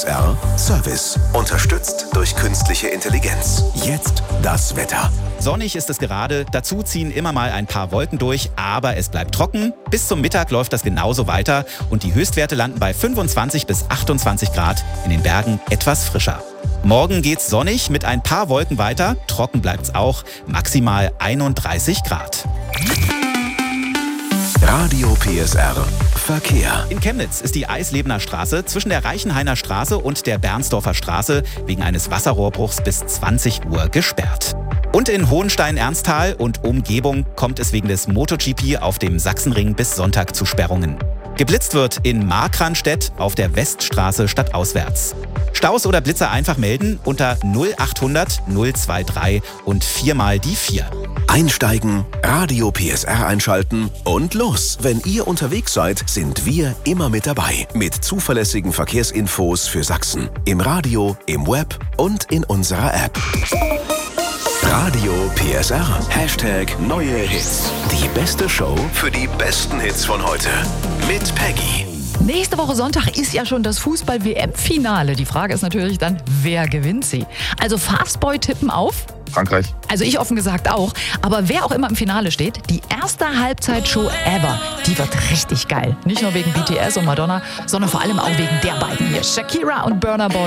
PSR Service. Unterstützt durch künstliche Intelligenz. Jetzt das Wetter. Sonnig ist es gerade, dazu ziehen immer mal ein paar Wolken durch, aber es bleibt trocken. Bis zum Mittag läuft das genauso weiter und die Höchstwerte landen bei 25 bis 28 Grad, in den Bergen etwas frischer. Morgen geht's sonnig mit ein paar Wolken weiter, trocken bleibt's auch, maximal 31 Grad. Radio PSR Verkehr. In Chemnitz ist die Eislebener Straße zwischen der Reichenhainer Straße und der Bernsdorfer Straße wegen eines Wasserrohrbruchs bis 20 Uhr gesperrt. Und in Hohenstein-Ernsthal und Umgebung kommt es wegen des MotoGP auf dem Sachsenring bis Sonntag zu Sperrungen. Geblitzt wird in Markranstädt auf der Weststraße stadtauswärts. Staus oder Blitzer einfach melden unter 0800 023 und 4 mal die 4. Einsteigen, Radio PSR einschalten und los. Wenn ihr unterwegs seid, sind wir immer mit dabei. Mit zuverlässigen Verkehrsinfos für Sachsen. Im Radio, im Web und in unserer App. Radio PSR. Hashtag neue Hits. Die beste Show für die besten Hits von heute. Mit Peggy. Nächste Woche Sonntag ist ja schon das Fußball-WM-Finale. Die Frage ist natürlich dann, wer gewinnt sie? Also Fastboy tippen auf Frankreich. Also ich offen gesagt auch. Aber wer auch immer im Finale steht, die erste Halbzeitshow ever, die wird richtig geil. Nicht nur wegen BTS und Madonna, sondern vor allem auch wegen der beiden hier, Shakira und Burna Boy.